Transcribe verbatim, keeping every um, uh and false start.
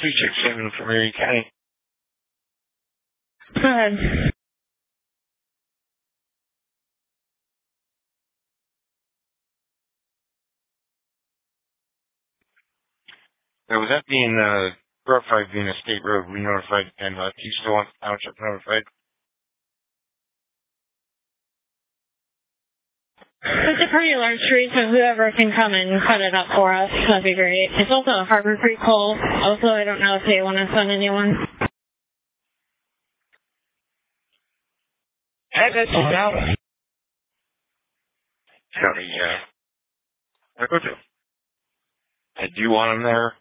two six seven from Erie County. Go ahead. Now, with that being uh, verified being a state road, we notified, and uh, you still want the township notified? It's a pretty large tree, so whoever can come and cut it up for us, that'd be great. It's also a Harbor Creek hole. Also, I don't know if they want to send anyone. Hey, that's about County, yeah. I go to. I do want them there.